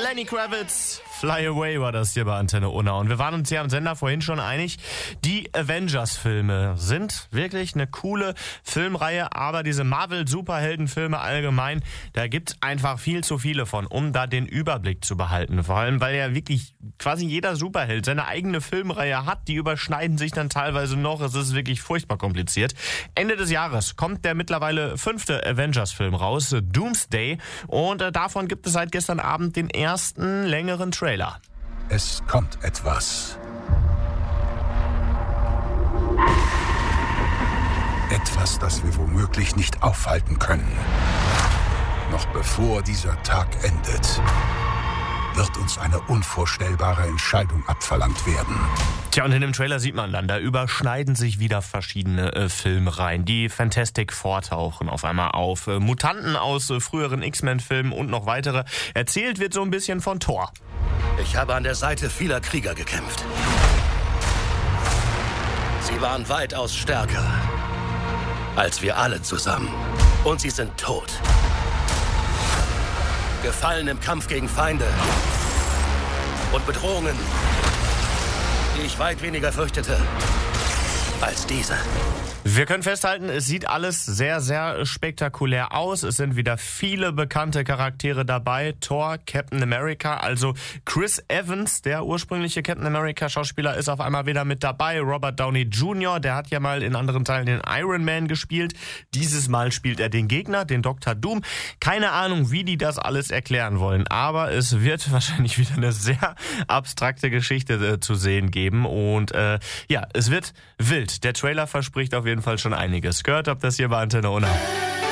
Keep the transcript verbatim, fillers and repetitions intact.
Lenny Kravitz, Fly Away war das hier bei Antenne Unna. Und wir waren uns hier am Sender vorhin schon einig, die Avengers-Filme sind wirklich eine coole Filmreihe, aber diese Marvel-Superhelden-Filme allgemein, da gibt's einfach viel zu viele von, um da den Überblick zu behalten. Vor allem, weil ja wirklich quasi jeder Superheld seine eigene Filmreihe hat, die überschneiden sich dann teilweise noch. Es ist wirklich furchtbar kompliziert. Ende des Jahres kommt der mittlerweile fünfte Avengers-Film raus, Doomsday, und äh, davon gibt es seit gestern Abend den ersten längeren Trailer. Es kommt etwas. Etwas, das wir womöglich nicht aufhalten können. Noch bevor dieser Tag endet, wird uns eine unvorstellbare Entscheidung abverlangt werden. Tja, und in dem Trailer sieht man dann, da überschneiden sich wieder verschiedene äh, Filmreihen. Die Fantastic Four tauchen auf einmal auf. Äh, Mutanten aus äh, früheren X-Men-Filmen und noch weitere. Erzählt wird so ein bisschen von Thor. Ich habe an der Seite vieler Krieger gekämpft. Sie waren weitaus stärker als wir alle zusammen. Und sie sind tot. Gefallen im Kampf gegen Feinde und Bedrohungen, die ich weit weniger fürchtete als diese. Wir können festhalten, es sieht alles sehr, sehr spektakulär aus. Es sind wieder viele bekannte Charaktere dabei. Thor, Captain America, also Chris Evans, der ursprüngliche Captain America-Schauspieler, ist auf einmal wieder mit dabei. Robert Downey Junior, der hat ja mal in anderen Teilen den Iron Man gespielt. Dieses Mal spielt er den Gegner, den Doktor Doom. Keine Ahnung, wie die das alles erklären wollen, aber es wird wahrscheinlich wieder eine sehr abstrakte Geschichte äh, zu sehen geben. Und äh, ja, es wird wild. Der Trailer verspricht auf jeden Fall schon einiges. Gehört habt das hier bei Antenne Unna.